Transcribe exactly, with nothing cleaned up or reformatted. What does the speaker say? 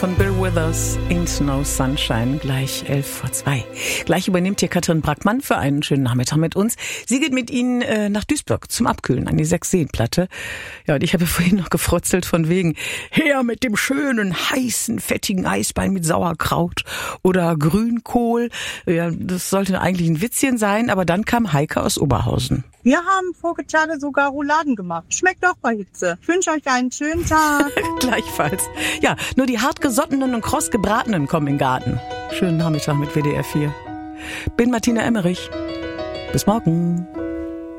von Bill Withers, Ain't No Sunshine, gleich elf vor zwei. Gleich übernimmt hier Katrin Brackmann für einen schönen Nachmittag mit uns. Sie geht mit Ihnen äh, nach Duisburg zum Abkühlen an die Sechsseenplatte. Ja, und ich habe vorhin noch gefrotzelt von wegen, her mit dem schönen, heißen, fettigen Eisbein mit Sauerkraut oder Grünkohl. Ja, das sollte eigentlich ein Witzchen sein, aber dann kam Heike aus Oberhausen. Wir haben vorige Tage sogar Rouladen gemacht. Schmeckt doch bei Hitze. Ich wünsche euch einen schönen Tag. Gleichfalls. Ja, nur die hartgesottenen und kross gebratenen kommen in den Garten. Schönen Nachmittag mit W D R vier. Bin Martina Emmerich. Bis morgen.